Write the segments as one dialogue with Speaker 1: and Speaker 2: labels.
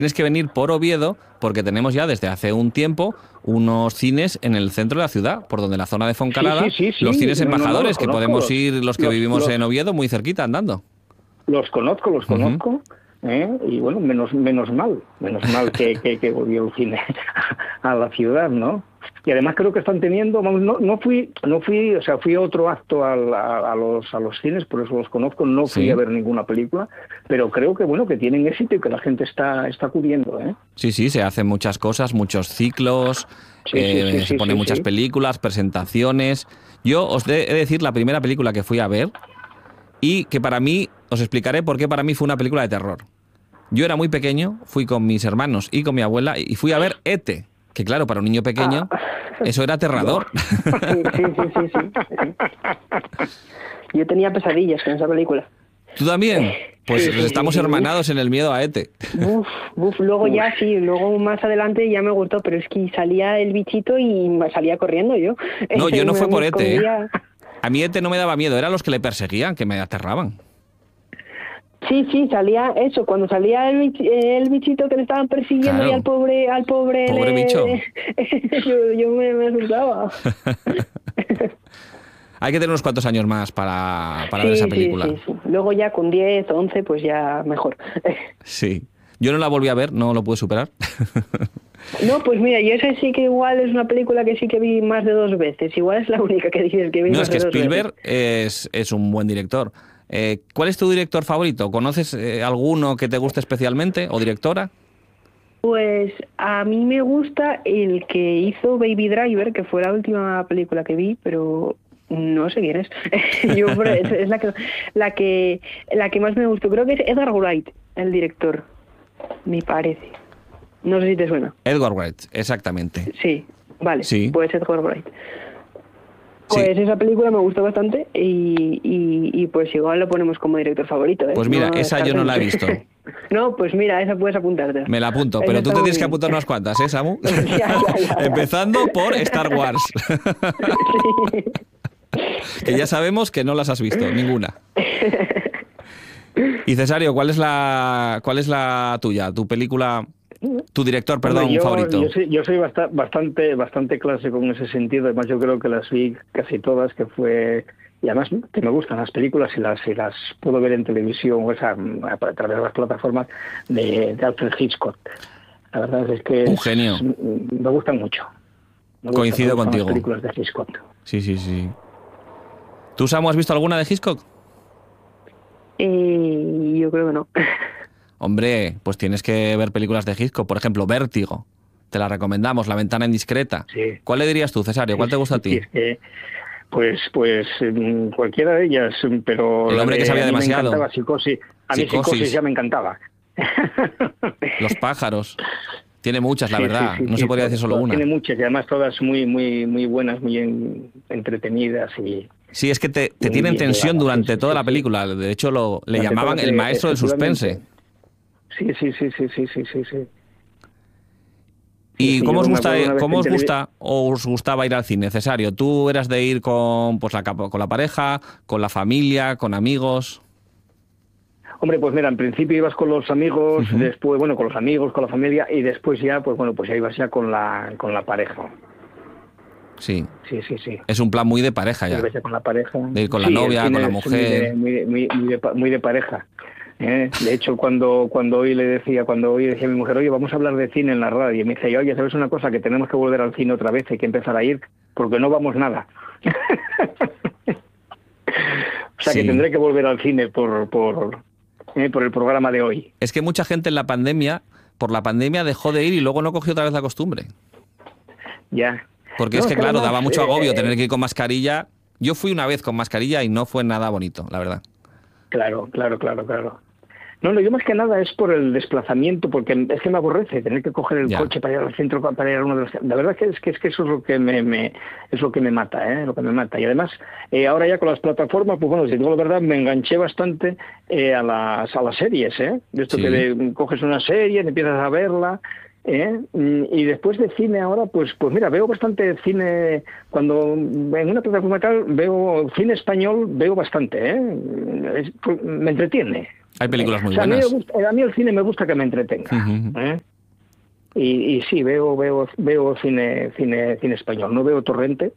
Speaker 1: Tienes que venir por Oviedo porque tenemos ya desde hace un tiempo unos cines en el centro de la ciudad, por donde la zona de Foncalada,
Speaker 2: Sí.
Speaker 1: los cines embajadores, que podemos
Speaker 2: los,
Speaker 1: ir los que vivimos en Oviedo muy cerquita andando.
Speaker 2: los conozco. Y bueno, menos mal que volvió el cine a la ciudad, ¿no? Y además creo que están teniendo, no fui, o sea, fui a otro acto a los cines, por eso los conozco, no fui a ver ninguna película, pero creo que bueno, que tienen éxito y que la gente está acudiendo, ¿eh?
Speaker 1: Sí, se hacen muchas cosas, muchos ciclos, se ponen muchas películas, presentaciones. Yo os he de decir la primera película que fui a ver y que para mí, os explicaré por qué para mí fue una película de terror. Yo era muy pequeño, fui con mis hermanos y con mi abuela y fui a ver E.T., que claro, para un niño pequeño eso era aterrador.
Speaker 3: Sí. Yo tenía pesadillas con esa película.
Speaker 1: ¿Tú también? Pues estamos hermanados en el miedo a E.T.
Speaker 3: Luego luego más adelante ya me gustó, pero es que salía el bichito y salía corriendo yo.
Speaker 1: No, yo no fue por E.T., ¿eh? A mí E.T. no me daba miedo, eran los que le perseguían, que me aterraban.
Speaker 3: Sí, salía eso, cuando salía el bichito que le estaban persiguiendo, y al pobre
Speaker 1: bicho.
Speaker 3: yo me asustaba.
Speaker 1: Hay que tener unos cuantos años más para ver esa película.
Speaker 3: Sí. Luego ya con 10, 11, pues ya mejor.
Speaker 1: Sí. Yo no la volví a ver, no lo pude superar.
Speaker 3: No, pues mira, yo esa sí que igual es una película que sí que vi más de 2 veces. Igual es la única que dices que vi más de 2 veces.
Speaker 1: No, es que Spielberg es un buen director. ¿Cuál es tu director favorito? ¿Conoces alguno que te guste especialmente o directora?
Speaker 3: Pues a mí me gusta el que hizo Baby Driver, que fue la última película que vi, pero no sé quién es. Es la que más me gustó. Creo que es Edgar Wright, el director, me parece. No sé si te suena.
Speaker 1: Edgar Wright, exactamente.
Speaker 3: Sí, vale,
Speaker 1: sí.
Speaker 3: Pues Edgar Wright. Pues esa película me gustó bastante y pues igual lo ponemos como director favorito, ¿eh?
Speaker 1: Pues mira, esa yo no la he visto.
Speaker 3: No, pues mira, esa puedes apuntarte.
Speaker 1: Me la apunto, pero tú te tienes que apuntar unas cuantas, ¿eh, Samu?
Speaker 3: Ya.
Speaker 1: Empezando por Star Wars.
Speaker 3: Sí.
Speaker 1: Que ya sabemos que no las has visto, ninguna. Y Cesario, ¿cuál es la tuya? Tu película... Tu director, perdón, favorito.
Speaker 2: Yo soy bastante clásico en ese sentido. Además, yo creo que las vi casi todas, y además que me gustan las películas y las puedo ver en televisión, o sea, a través de las plataformas de Alfred Hitchcock. La verdad es que
Speaker 1: un genio.
Speaker 2: Me gustan mucho.
Speaker 1: Coincido contigo.
Speaker 2: Las películas de Hitchcock.
Speaker 1: Sí. ¿Tú, Samu, has visto alguna de Hitchcock?
Speaker 3: Yo creo que no.
Speaker 1: Hombre, pues tienes que ver películas de Hitchcock. Por ejemplo, Vértigo. Te la recomendamos, La ventana indiscreta.
Speaker 2: Sí.
Speaker 1: ¿Cuál le dirías tú, Cesario? ¿Cuál te gusta a ti?
Speaker 2: Pues cualquiera de ellas, pero...
Speaker 1: El hombre que sabía demasiado.
Speaker 2: Me encantaba Psicosis. A mí Psicosis ya me encantaba.
Speaker 1: Los pájaros. Tiene muchas, la verdad. No se podría decir solo una.
Speaker 2: Tiene muchas y además todas muy buenas, muy entretenidas y...
Speaker 1: Sí, es que te tienen tensión durante toda la película. De hecho, le llamaban el maestro del suspense.
Speaker 2: Sí.
Speaker 1: ¿Y cómo os gusta o os gustaba ir al cine, Cesario? ¿Tú eras de ir con la pareja, con la familia, con amigos?
Speaker 2: Hombre, pues mira, en principio ibas con los amigos, después, con los amigos, con la familia, y después ya, pues ya ibas ya con la pareja.
Speaker 1: Sí.
Speaker 2: Sí.
Speaker 1: Es un plan muy de pareja ya.
Speaker 2: Ibas ya con la pareja.
Speaker 1: De ir con la novia, con la mujer.
Speaker 2: Muy de pareja. De hecho, cuando hoy decía a mi mujer, oye, vamos a hablar de cine en la radio, y me dice, oye, ¿sabes una cosa? Que tenemos que volver al cine otra vez, hay que empezar a ir, porque no vamos nada. O sea, que tendré que volver al cine por el programa de hoy.
Speaker 1: Es que mucha gente por la pandemia dejó de ir y luego no cogió otra vez la costumbre.
Speaker 2: Ya.
Speaker 1: Porque es que, claro, daba mucho agobio tener que ir con mascarilla. Yo fui una vez con mascarilla y no fue nada bonito, la verdad. Claro.
Speaker 2: No, yo más que nada es por el desplazamiento, porque es que me aborrece tener que coger el coche para ir al centro, para ir a uno de los... La verdad es que eso es lo que me mata, lo que me mata. Y además, ahora ya con las plataformas, pues si digo la verdad, me enganché bastante a las series, de esto que coges una serie, empiezas a verla, y después de cine ahora, pues mira, veo bastante cine, cuando en una plataforma tal veo cine español, veo bastante, me entretiene.
Speaker 1: Hay películas muy buenas.
Speaker 2: A mí el cine me gusta que me entretenga. Y sí, veo cine español. No veo Torrente,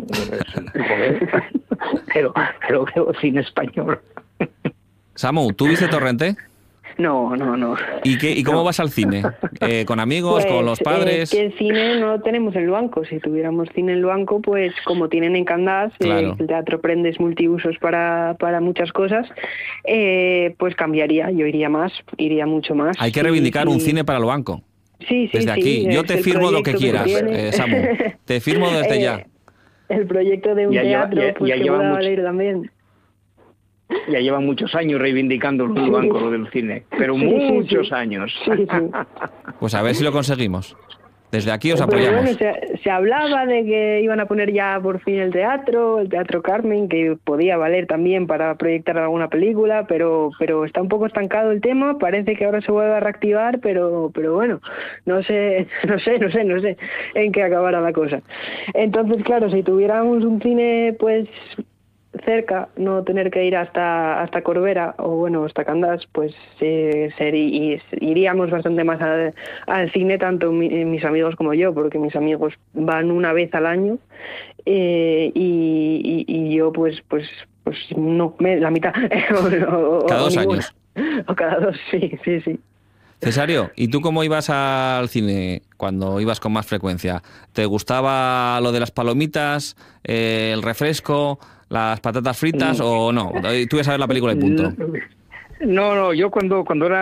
Speaker 2: pero veo cine español.
Speaker 1: Samu, ¿tú viste Torrente?
Speaker 3: No.
Speaker 1: ¿Y cómo vas al cine? ¿Con amigos, con los padres?
Speaker 3: Que el cine no lo tenemos en el banco. Si tuviéramos cine en el banco, pues como tienen en Candás,
Speaker 1: claro.
Speaker 3: El teatro Prendes multiusos para muchas cosas, pues cambiaría. Yo iría mucho más.
Speaker 1: Hay que reivindicar un cine para el banco.
Speaker 3: Sí,
Speaker 1: desde aquí. Yo te firmo lo que quieras, Samu. Te firmo desde ya.
Speaker 3: El proyecto de un teatro, pues que pueda valer también.
Speaker 2: Ya llevan muchos años reivindicando el banco, lo del cine, pero muchos años.
Speaker 3: Sí.
Speaker 1: Pues a ver si lo conseguimos. Desde aquí os apoyamos.
Speaker 3: Bueno, se hablaba de que iban a poner ya por fin el Teatro Carmen, que podía valer también para proyectar alguna película, pero está un poco estancado el tema. Parece que ahora se vuelve a reactivar, pero bueno, no sé en qué acabará la cosa. Entonces, claro, si tuviéramos un cine, pues cerca, no tener que ir hasta Corbera o bueno, hasta Candás, pues iríamos bastante más al cine, tanto mis amigos como yo, porque mis amigos van una vez al año y yo pues no, la mitad.
Speaker 1: Cada 2 años.
Speaker 3: O cada 2, sí.
Speaker 1: Cesario, ¿y tú cómo ibas al cine cuando ibas con más frecuencia? ¿Te gustaba lo de las palomitas, el refresco, las patatas fritas o no? Tú ibas a ver la película y punto.
Speaker 2: No, yo cuando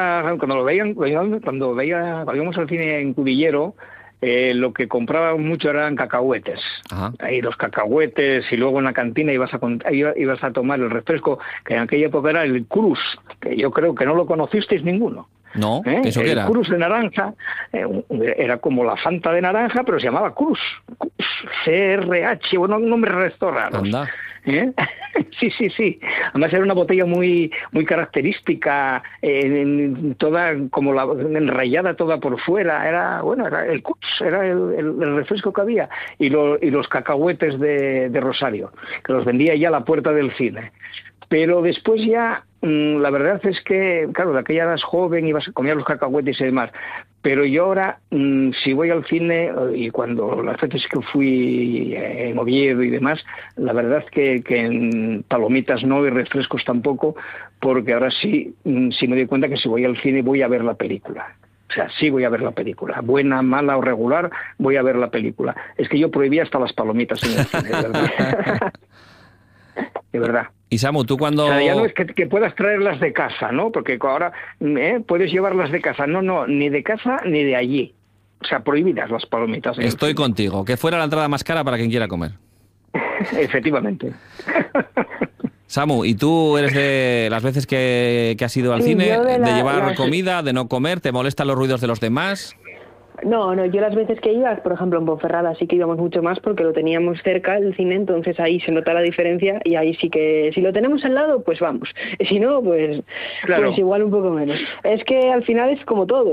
Speaker 2: íbamos al cine en Cudillero, lo que compraba mucho eran cacahuetes. Ajá. Ahí los cacahuetes, y luego en la cantina ibas a tomar el refresco, que en aquella época era el Cruz, que yo creo que no lo conocisteis ninguno.
Speaker 1: No, ¿eso qué era?
Speaker 2: El Cruz de naranja, era como la Fanta de naranja, pero se llamaba Cruz, CRH, bueno, nombres restos raros.
Speaker 1: Anda.
Speaker 2: Sí. Además era una botella muy característica, toda como enrayada toda por fuera. Era el Cruz, era el refresco que había, y los cacahuetes de Rosario, que los vendía ya a la puerta del cine. Pero después ya, la verdad es que, claro, de aquella eras joven, comías los cacahuetes y demás. Pero yo ahora, si voy al cine, y cuando las veces que fui en Oviedo y demás, la verdad es que en palomitas no y refrescos tampoco, porque ahora sí me doy cuenta que si voy al cine voy a ver la película. O sea, sí voy a ver la película. Buena, mala o regular, voy a ver la película. Es que yo prohibía hasta las palomitas en el cine, de verdad. De verdad.
Speaker 1: Y Samu, tú cuando...
Speaker 2: O sea, ya no es que puedas traerlas de casa, ¿no? Porque ahora puedes llevarlas de casa. No, ni de casa ni de allí. O sea, prohibidas las palomitas.
Speaker 1: Estoy contigo. Que fuera la entrada más cara para quien quiera comer.
Speaker 2: Efectivamente.
Speaker 1: Samu, ¿y tú eres de las veces que has ido al cine, de llevar comida, de no comer? ¿Te molestan los ruidos de los demás?
Speaker 3: No, yo las veces que iba, por ejemplo en Ponferrada sí que íbamos mucho más porque lo teníamos cerca el cine, entonces ahí se nota la diferencia y ahí sí que si lo tenemos al lado pues vamos, si no pues, claro, pues igual un poco menos. Es que al final es como todo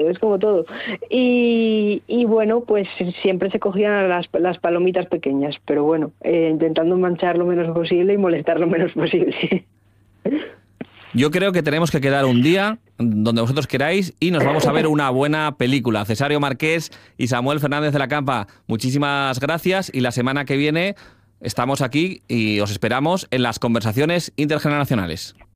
Speaker 3: y bueno, pues siempre se cogían las palomitas pequeñas, pero bueno, intentando manchar lo menos posible y molestar lo menos posible.
Speaker 1: Yo creo que tenemos que quedar un día donde vosotros queráis y nos vamos a ver una buena película. Cesario Marqués y Samuel Fernández de la Campa, muchísimas gracias y la semana que viene estamos aquí y os esperamos en las conversaciones intergeneracionales.